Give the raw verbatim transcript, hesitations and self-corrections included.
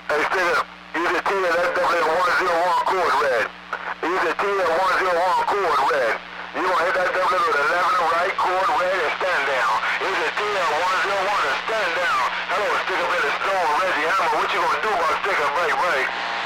Hey, Sticker, use the T L S W one zero one chord red. Use the T L one zero one chord red. You want to hit that W with eleven right chord red and stand down. Use the T L one zero one and stand down. Hello, Sticker, Billy Stone, Reggie Hammer. What you gonna do about Sticker, break, break?